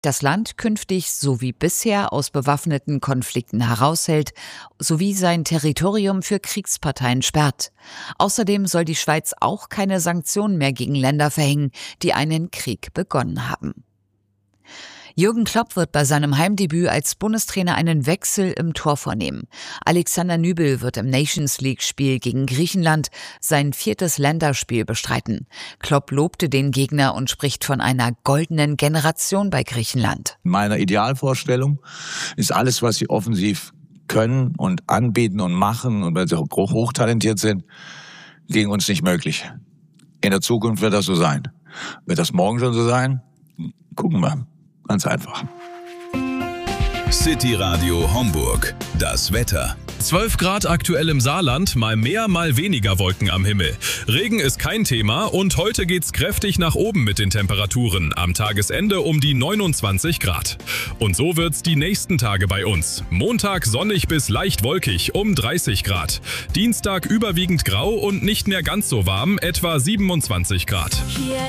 das Land künftig so wie bisher aus bewaffneten Konflikten heraushält, sowie sein Territorium für Kriegsparteien sperrt. Außerdem soll die Schweiz auch keine Sanktionen mehr gegen Länder verhängen, die einen Krieg begonnen haben. Jürgen Klopp wird bei seinem Heimdebüt als Bundestrainer einen Wechsel im Tor vornehmen. Alexander Nübel wird im Nations-League-Spiel gegen Griechenland sein 4. Länderspiel bestreiten. Klopp lobte den Gegner und spricht von einer goldenen Generation bei Griechenland. In meiner Idealvorstellung ist alles, was sie offensiv können und anbieten und machen und weil sie hochtalentiert sind, gegen uns nicht möglich. In der Zukunft wird das so sein. Wird das morgen schon so sein? Gucken wir. Ganz einfach. City Radio Homburg. Das Wetter. 12 Grad aktuell im Saarland, mal mehr, mal weniger Wolken am Himmel. Regen ist kein Thema und heute geht's kräftig nach oben mit den Temperaturen. Am Tagesende um die 29 Grad. Und so wird's die nächsten Tage bei uns. Montag sonnig bis leicht wolkig um 30 Grad. Dienstag überwiegend grau und nicht mehr ganz so warm, etwa 27 Grad. Hier